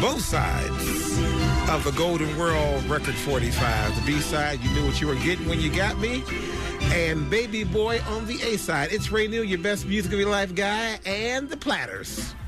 both sides of the Golden World Record 45. The B-side, you knew what you were getting when you got me. And Baby Boy on the A-side. It's Ray Neal, your best music of your life guy, and the Platters.